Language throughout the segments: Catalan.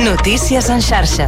Notícies en xarxa.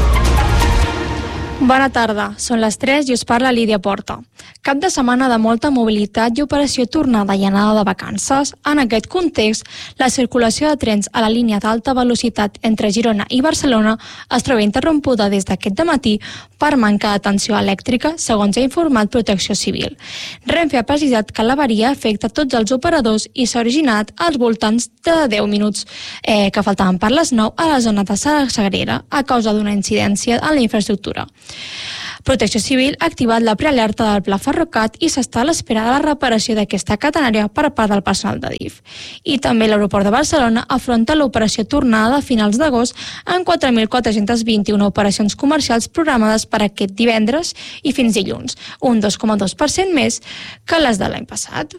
Bona tarda, són les 3 i us parla Lídia Porta. Cap de setmana de molta mobilitat i operació tornada i anada de vacances. En aquest context, la circulació de trens a la línia d'alta velocitat entre Girona i Barcelona es troba interrompuda des d'aquest dematí per manca d'atenció elèctrica, segons ha informat Protecció Civil. Renfe ha precisat que l'avaria afecta tots els operadors i s'ha originat als voltants de 10 minuts que faltaven per les 9 a la zona de la Sagrera a causa d'una incidència en la infraestructura. Protecció Civil ha activat la prealerta del Pla Ferrocat i s'està a l'espera de la reparació d'aquesta catenària per part del personal de DIF. I també l'aeroport de Barcelona afronta l'operació tornada a finals d'agost amb 4.421 operacions comercials programades per aquest divendres i fins dilluns, un 2,2% més que les de l'any passat.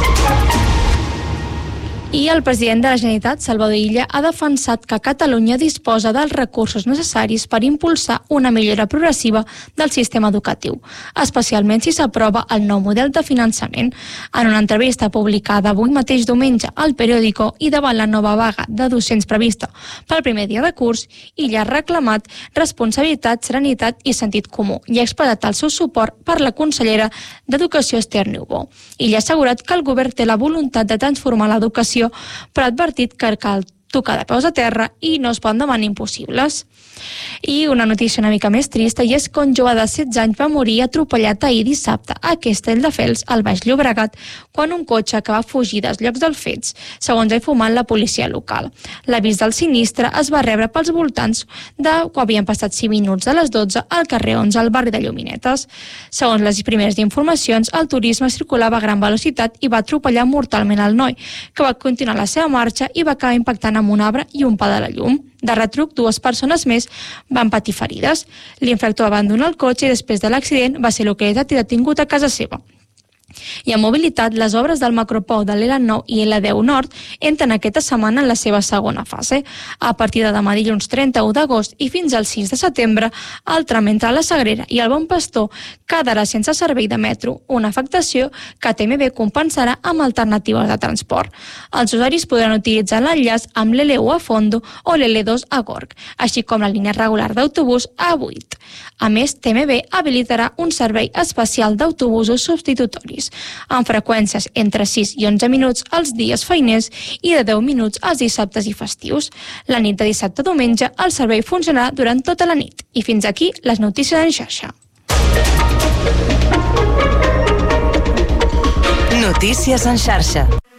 I el president de la Generalitat, Salvador Illa, ha defensat que Catalunya disposa dels recursos necessaris per impulsar una millora progressiva del sistema educatiu, especialment si s'aprova el nou model de finançament. En una entrevista publicada avui mateix diumenge al Periódico i davant la nova vaga de docents prevista pel primer dia de curs, Illa ha reclamat responsabilitat, serenitat i sentit comú i ha expressat el seu suport per la consellera d'Educació, Esther Niubó. Illa ha assegurat que el govern té la voluntat de transformar l'educació, però ha advertit que cal tocar de peus a terra i no es poden demanar impossibles. I una notícia una mica més trista, i és que un jove de 16 anys va morir atropellat ahir dissabte a Castelldefels, al Baix Llobregat, quan un cotxe que va fugir dels llocs dels fets, segons ha informat la policia local. L'avís del sinistre es va rebre pels voltants de quan havien passat 5 minuts de les 12 al carrer 11, al barri de Lluminetes. Segons les primeres informacions, el turisme circulava a gran velocitat i va atropellar mortalment el noi, que va continuar la seva marxa i va acabar impactant amb un arbre i un pal de la llum. De retruc, 2 persones més van patir ferides. L'infractor va abandonar el cotxe i després de l'accident va ser localitzat i detingut a casa seva. I en mobilitat, les obres del macropou de l'L9 i L10 Nord entren aquesta setmana en la seva segona fase. A partir de demà dilluns 31 d'agost i fins al 6 de setembre, el tram entre la Sagrera i el Bon Pastor quedarà sense servei de metro, una afectació que TMB compensarà amb alternatives de transport. Els usuaris podran utilitzar l'enllaç amb l'L1 a Fondo o l'L2 a Gorg, així com la línia regular d'autobús A8. A més, TMB habilitarà un servei especial d'autobusos substitutoris, amb freqüències entre 6 i 11 minuts els dies feiners i de 10 minuts els dissabtes i festius. La nit de dissabte a diumenge el servei funcionarà durant tota la nit. I fins aquí les notícies en xarxa. Notícies en xarxa.